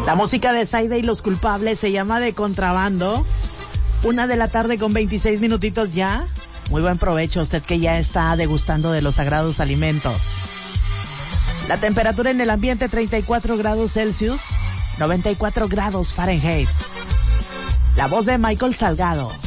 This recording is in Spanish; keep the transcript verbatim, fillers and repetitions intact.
La música de Saida y los culpables se llama De Contrabando. Una de la tarde con veintiséis minutitos ya. Muy buen provecho usted que ya está degustando de los sagrados alimentos. La temperatura en el ambiente treinta y cuatro grados Celsius, noventa y cuatro grados Fahrenheit. La voz de Michael Salgado.